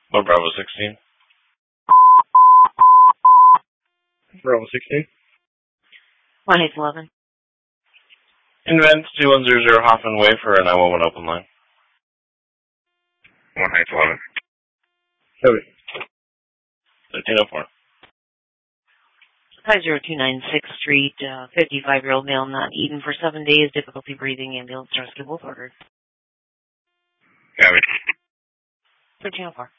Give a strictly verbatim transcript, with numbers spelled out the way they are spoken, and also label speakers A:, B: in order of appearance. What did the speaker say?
A: What, Bravo sixteen? Bravo sixteen?
B: one eight eleven.
A: Invent two one zero zero Hoffman Way for a nine one one open line.
C: one eight eleven.
A: Cody. thirteen oh four.
B: five zero two nine sixth Street, uh, fifty-five-year-old male not eaten for seven days, difficulty breathing, ambulance rescue both ordered.
C: Copy.
B: thirteen oh four.